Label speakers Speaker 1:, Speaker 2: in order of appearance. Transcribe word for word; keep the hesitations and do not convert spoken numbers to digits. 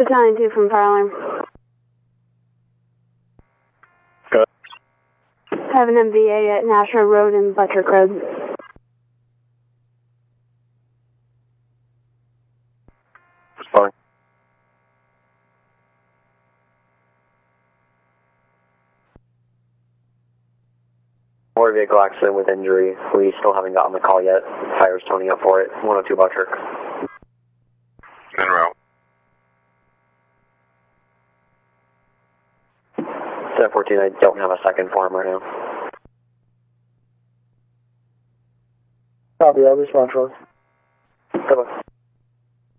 Speaker 1: Battalion two from Fire Alarm.
Speaker 2: Good.
Speaker 1: Have an M V A at Nashua Road and Buttrick Road.
Speaker 2: Fine. Motor vehicle accident with injury. We still haven't gotten the call yet. Fire's toning up for it. one oh two Buttrick.
Speaker 3: En route.
Speaker 2: ten fourteen, I don't have a second for him right now.
Speaker 4: Copy, I'll respond shortly.
Speaker 2: Good luck.